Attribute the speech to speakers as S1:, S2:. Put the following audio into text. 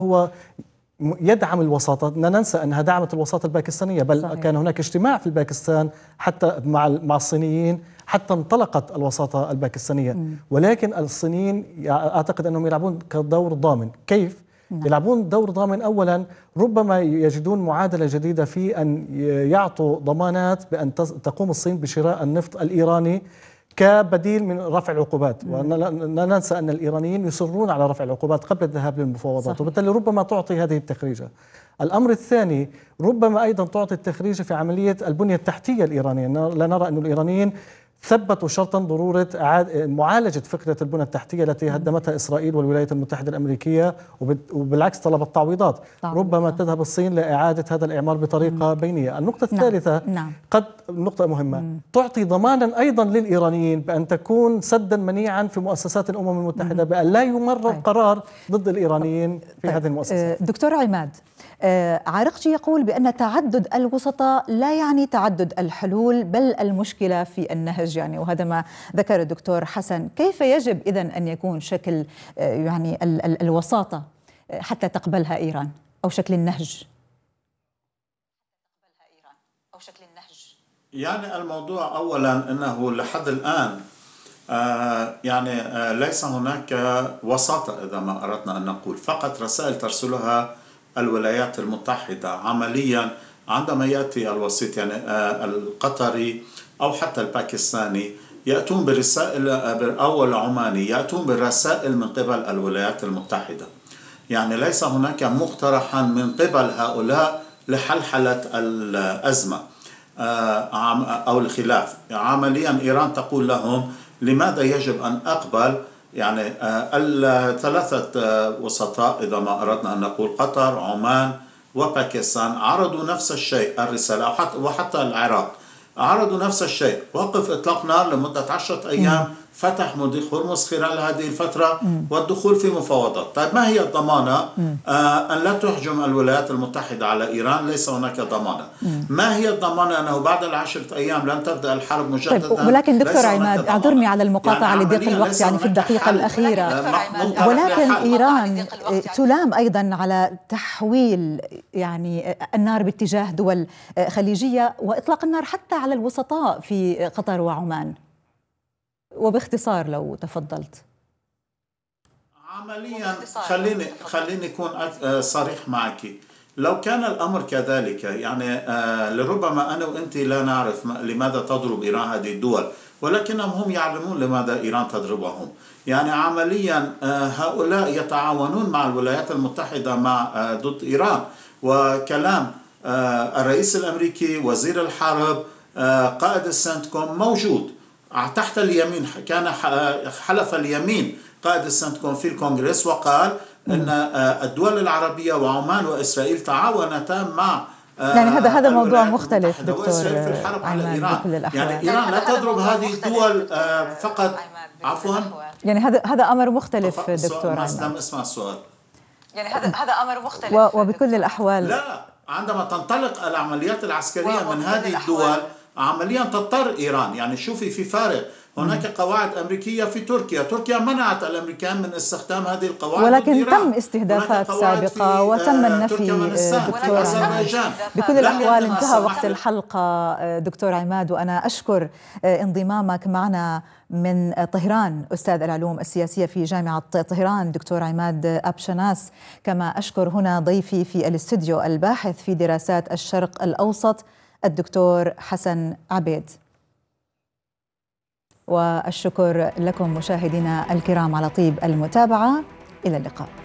S1: هو يدعم الوساطة. لا ننسى أنها دعمت الوساطة الباكستانية، بل صحيح. كان هناك اجتماع في الباكستان حتى مع الصينيين حتى انطلقت الوساطة الباكستانية. ولكن الصينيين أعتقد أنهم يلعبون كدور ضامن. كيف؟ يلعبون دور ضامن. أولا ربما يجدون معادلة جديدة في أن يعطوا ضمانات بأن تقوم الصين بشراء النفط الإيراني كبديل من رفع العقوبات. ولا ننسى أن الإيرانيين يصرون على رفع العقوبات قبل الذهاب للمفاوضات، وبالتالي ربما تعطي هذه التخريجة. الأمر الثاني ربما أيضا تعطي التخريجة في عملية البنية التحتية الإيرانية. لا نرى أن الإيرانيين ثبتوا شرطا ضرورة معالجة فكرة البنى التحتية التي هدمتها إسرائيل والولايات المتحدة الأمريكية، وبالعكس طلبت تعويضات. ربما تذهب الصين لإعادة هذا الإعمار بطريقة بينية. النقطة الثالثة قد نقطة مهمة تعطي ضمانا أيضا للإيرانيين بأن تكون سدا منيعا في مؤسسات الأمم المتحدة، بأن لا يمرر قرار ضد الإيرانيين في هذه المؤسسات.
S2: دكتور عماد، عارقجي يقول بأن تعدد الوسطاء لا يعني تعدد الحلول، بل المشكلة في النهج، يعني وهذا ما ذكر الدكتور حسن. كيف يجب إذن أن يكون شكل يعني الوساطة حتى تقبلها إيران، أو شكل النهج؟
S3: يعني الموضوع أولا أنه لحد الآن ليس هناك وساطة إذا ما أردنا أن نقول، فقط رسائل ترسلها الولايات المتحدة. عمليا عندما يأتي الوسيط يعني القطري أو حتى الباكستاني يأتون برسائل أو العماني يأتون برسائل من قبل الولايات المتحدة. يعني ليس هناك مقترحا من قبل هؤلاء لحلحلة الأزمة أو الخلاف. عمليا إيران تقول لهم لماذا يجب أن أقبل يعني الثلاثة وسطاء إذا ما أردنا أن نقول قطر، عمان وباكستان عرضوا نفس الشيء الرسالة، وحتى العراق عرضوا نفس الشيء، وقف إطلاق نار لمدة 10 أيام، فتح مضيق هرمز خلال هذه الفترة والدخول في مفاوضات. طيب ما هي الضمانة أن لا تهجم الولايات المتحدة على إيران؟ ليس هناك ضمانة. ما هي الضمانة أنه بعد 10 أيام لن تبدأ الحرب مجددا؟
S2: طيب، ولكن دكتور عماد اعذرني على المقاطعة يعني لضيق الوقت يعني في الدقيقة الأخيرة، ولكن إيران تلام أيضا على تحويل يعني النار باتجاه دول خليجية وإطلاق النار حتى على الوسطاء في قطر وعمان. وباختصار لو تفضلت.
S3: عمليا خليني أكون صريح معك. لو كان الأمر كذلك يعني لربما أنا وأنت لا نعرف لماذا تضرب إيران هذه الدول، ولكنهم هم يعلمون لماذا إيران تضربهم. يعني عمليا هؤلاء يتعاونون مع الولايات المتحدة ضد إيران. وكلام الرئيس الأمريكي، وزير الحرب، قائد السنتكوم موجود تحت اليمين. كان حلف اليمين قائد السنتكوم في الكونغرس وقال أن الدول العربية وعمان وإسرائيل تعاونتا مع
S2: يعني هذا موضوع مختلف دكتور
S3: في الحرب على إيران.
S2: بكل الأحوال.
S3: يعني إيران لا تضرب هذه الدول فقط. عفوا،
S2: يعني هذا أمر مختلف دكتور عماد.
S3: لم أسمع السؤال.
S4: يعني هذا أمر مختلف
S2: وبكل الأحوال
S3: لا، عندما تنطلق العمليات العسكرية من هذه الدول عمليا تضطر إيران. يعني شوفي في فارق، هناك قواعد أمريكية في تركيا منعت الأمريكان من استخدام هذه القواعد،
S2: ولكن تم استهدافات سابقة وتم النفي دكتور عماد. بكل الأحوال انتهى وقت الحلقة دكتور عماد، وأنا أشكر انضمامك معنا من طهران أستاذ العلوم السياسية في جامعة طهران دكتور عماد أبشناس، كما أشكر هنا ضيفي في الاستوديو الباحث في دراسات الشرق الأوسط الدكتور حسن عبيد. والشكر لكم مشاهدينا الكرام على طيب المتابعة. إلى اللقاء.